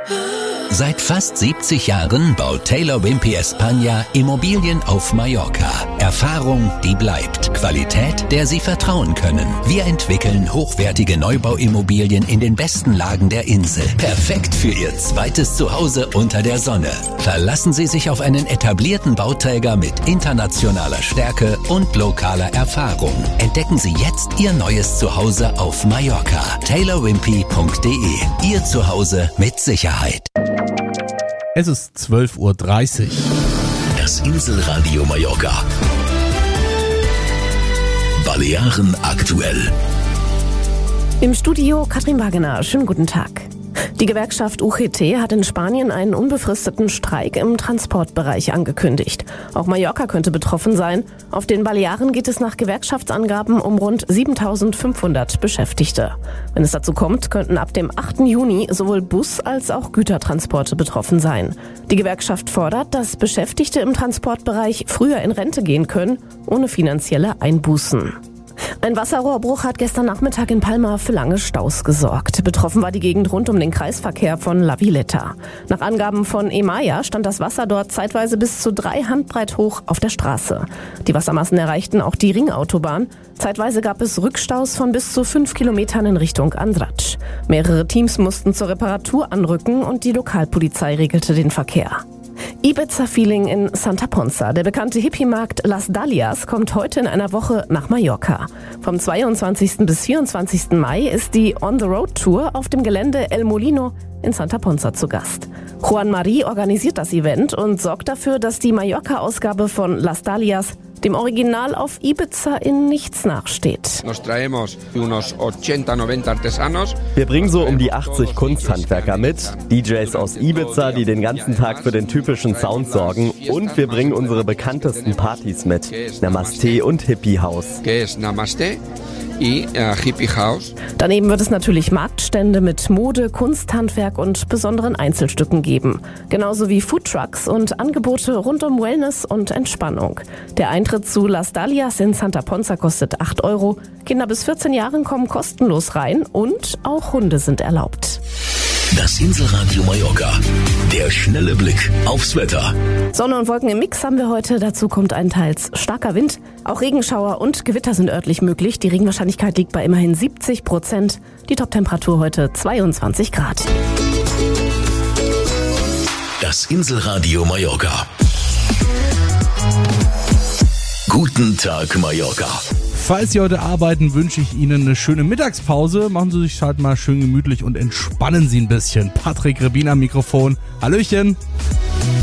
Seit fast 70 Jahren baut Taylor Wimpey España Immobilien auf Mallorca. Erfahrung, die bleibt. Qualität, der Sie vertrauen können. Wir entwickeln hochwertige Neubauimmobilien in den besten Lagen der Insel. Perfekt für Ihr zweites Zuhause unter der Sonne. Verlassen Sie sich auf einen etablierten Bauträger mit internationaler Stärke und lokaler Erfahrung. Entdecken Sie jetzt Ihr neues Zuhause auf Mallorca. taylorwimpey.de. Ihr Zuhause mit Sicherheit. Es ist 12:30 Uhr. Das Inselradio Mallorca. Balearen aktuell. Im Studio Katrin Wagener. Schönen guten Tag. Die Gewerkschaft UGT hat in Spanien einen unbefristeten Streik im Transportbereich angekündigt. Auch Mallorca könnte betroffen sein. Auf den Balearen geht es nach Gewerkschaftsangaben um rund 7.500 Beschäftigte. Wenn es dazu kommt, könnten ab dem 8. Juni sowohl Bus- als auch Gütertransporte betroffen sein. Die Gewerkschaft fordert, dass Beschäftigte im Transportbereich früher in Rente gehen können, ohne finanzielle Einbußen. Ein Wasserrohrbruch hat gestern Nachmittag in Palma für lange Staus gesorgt. Betroffen war die Gegend rund um den Kreisverkehr von La Villeta. Nach Angaben von EMAIA stand das Wasser dort zeitweise bis zu 3 Handbreit hoch auf der Straße. Die Wassermassen erreichten auch die Ringautobahn. Zeitweise gab es Rückstaus von bis zu 5 Kilometern in Richtung Andratx. Mehrere Teams mussten zur Reparatur anrücken und die Lokalpolizei regelte den Verkehr. Ibiza-Feeling in Santa Ponsa. Der bekannte Hippie-Markt Las Dalias kommt heute in einer Woche nach Mallorca. Vom 22. bis 24. Mai ist die On-the-Road-Tour auf dem Gelände El Molino in Santa Ponsa zu Gast. Juan Marí organisiert das Event und sorgt dafür, dass die Mallorca-Ausgabe von Las Dalias dem Original auf Ibiza in nichts nachsteht. Wir bringen so um die 80 Kunsthandwerker mit, DJs aus Ibiza, die den ganzen Tag für den typischen Sound sorgen, und wir bringen unsere bekanntesten Partys mit, Namaste und Hippie House. Daneben wird es natürlich Marktstände mit Mode, Kunsthandwerk und besonderen Einzelstücken geben. Genauso wie Foodtrucks und Angebote rund um Wellness und Entspannung. Der Eintritt zu Las Dalias in Santa Ponsa kostet 8 €. Kinder bis 14 Jahren kommen kostenlos rein und auch Hunde sind erlaubt. Das Inselradio Mallorca. Der schnelle Blick aufs Wetter. Sonne und Wolken im Mix haben wir heute. Dazu kommt ein teils starker Wind. Auch Regenschauer und Gewitter sind örtlich möglich. Die Regenwahrscheinlichkeit liegt bei immerhin 70%. Die Toptemperatur heute 22 Grad. Das Inselradio Mallorca. Guten Tag, Mallorca. Falls Sie heute arbeiten, wünsche ich Ihnen eine schöne Mittagspause. Machen Sie sich halt mal schön gemütlich und entspannen Sie ein bisschen. Patrick Rebin am Mikrofon. Hallöchen.